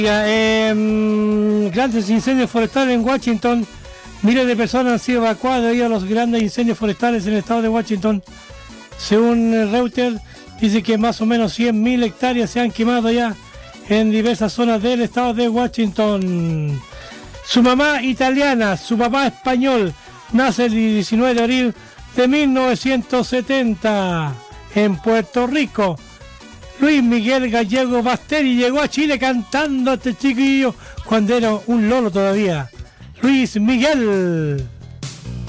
Grandes incendios forestales en Washington. Miles de personas han sido evacuadas debido a los grandes incendios forestales en el estado de Washington. Según Reuters, dice que más o menos 100.000 hectáreas se han quemado ya en diversas zonas del estado de Washington. Su mamá italiana, su papá español, nace el 19 de abril de 1970 en Puerto Rico. Luis Miguel Gallego Basteri llegó a Chile cantando a este chiquillo cuando era un lolo todavía. Luis Miguel.